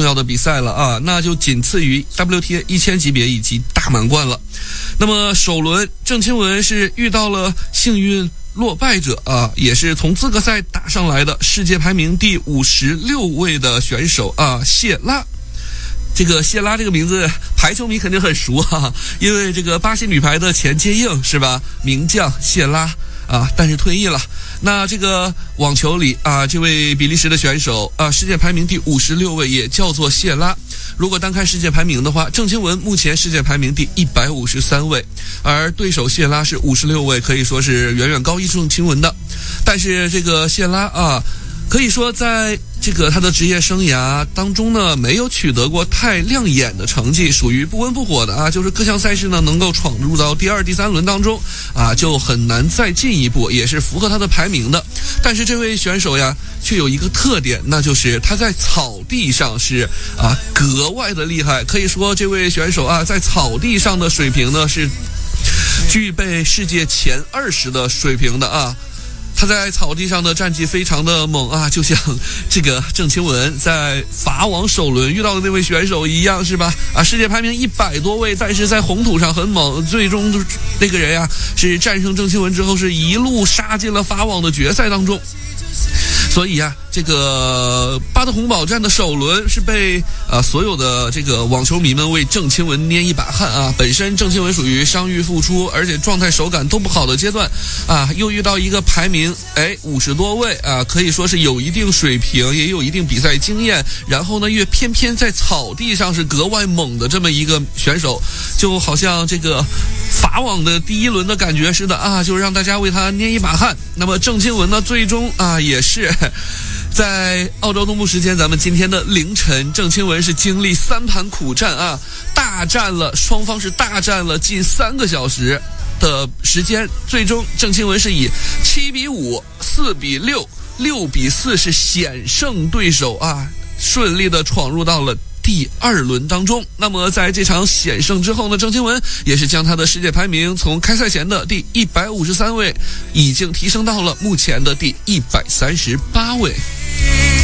要的比赛了啊，那就仅次于 WTA 1000级别以及大满贯了。那么首轮郑钦文是遇到了幸运落败者啊，也是从资格赛打上来的世界排名第56位的选手啊，谢拉。这个谢拉这个名字排球迷肯定很熟哈，因为这个巴西女排的前接应是吧，名将谢拉啊，但是退役了。那这个网球里啊，这位比利时的选手啊，世界排名第56位，也叫做谢拉。如果单看世界排名的话，郑钦文目前世界排名第153位，而对手谢拉是56位，可以说是远远高于郑钦文的。但是这个谢拉啊，可以说在这个他的职业生涯当中呢，没有取得过太亮眼的成绩，属于不温不火的啊，就是各项赛事呢能够闯入到第2、第3轮当中啊，就很难再进一步，也是符合他的排名的。但是这位选手呀，却有一个特点，那就是他在草地上是啊格外的厉害。可以说这位选手啊，在草地上的水平呢是具备世界前20的水平的啊。他在草地上的战绩非常的猛啊，就像这个郑钦文在法网首轮遇到的那位选手一样，是吧？啊，世界排名100多位，但是在红土上很猛，最终那个人呀是战胜郑钦文之后，是一路杀进了法网的决赛当中。所以啊，这个巴德洪堡站的首轮是被所有的这个网球迷们为郑钦文捏一把汗啊。本身郑钦文属于伤愈复出，而且状态手感都不好的阶段啊，又遇到一个排名50多位啊，可以说是有一定水平，也有一定比赛经验，然后呢越偏偏在草地上是格外猛的这么一个选手，就好像这个法网的第1轮的感觉似的啊，就是让大家为他捏一把汗。那么郑钦文呢，最终啊也是在澳洲东部时间咱们今天的凌晨，郑钦文是经历3盘苦战啊，双方是大战了近3个小时的时间，最终郑钦文是以7比5、4比6、6比4是险胜对手啊，顺利的闯入到了第2轮当中。那么在这场险胜之后呢，郑钦文也是将他的世界排名从开赛前的第153位已经提升到了目前的第138位。